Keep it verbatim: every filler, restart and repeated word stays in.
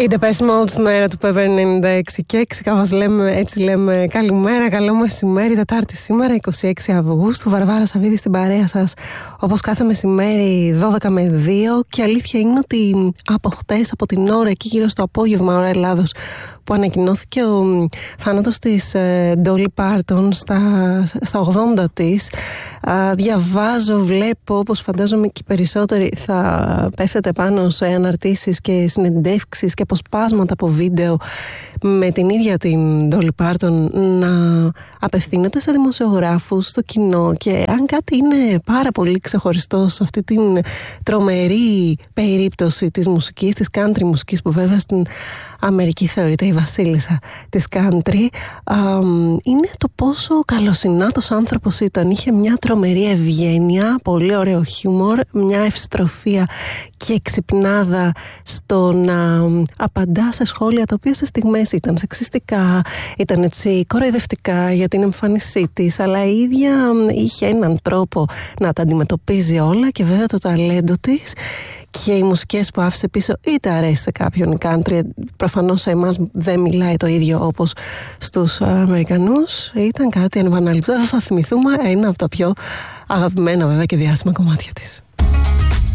Η Depeche Mode στην αέρα του Π ενενήντα έξι και έξι, κάπως λέμε, έτσι λέμε καλημέρα, καλό μεσημέρι, Τετάρτη σήμερα, είκοσι έξι Αυγούστου. Βαρβάρα Σαββίδη στην παρέα σας, όπως κάθε μεσημέρι, δώδεκα με δύο. Και αλήθεια είναι ότι από χτες, από την ώρα εκεί γύρω στο απόγευμα, ώρα Ελλάδος, που ανακοινώθηκε ο θάνατος της Dolly Parton στα, στα ογδόντα της, α, διαβάζω, βλέπω, όπως φαντάζομαι και οι περισσότεροι θα πέφτετε πάνω σε αναρτήσεις και συνεντεύξεις και αποσπάσματα από βίντεο με την ίδια την Dolly Parton να απευθύνεται σε δημοσιογράφους, στο κοινό, και αν κάτι είναι πάρα πολύ ξεχωριστό σε αυτή την τρομερή περίπτωση της μουσικής, της country μουσικής, που βέβαια στην Αμερική θεωρείται η βασίλισσα της country, είναι το πόσο καλοσυνάτος άνθρωπος ήταν. Είχε μια τρομερή ευγένεια, πολύ ωραίο χιούμορ, μια ευστροφία και ξυπνάδα στο να απαντά σε σχόλια τα οποία σε στιγμές ήταν σεξιστικά, ήταν έτσι κοροϊδευτικά για την εμφάνισή της, αλλά η ίδια είχε έναν τρόπο να τα αντιμετωπίζει όλα, και βέβαια το ταλέντο της και οι μουσικές που άφησε πίσω, είτε αρέσει σε κάποιον η country, προφανώς σε εμάς δεν μιλάει το ίδιο όπως στους Αμερικανούς, ήταν κάτι ανεπανάληπτο. Θα θυμηθούμε ένα από τα πιο αγαπημένα βέβαια και διάσημα κομμάτια της.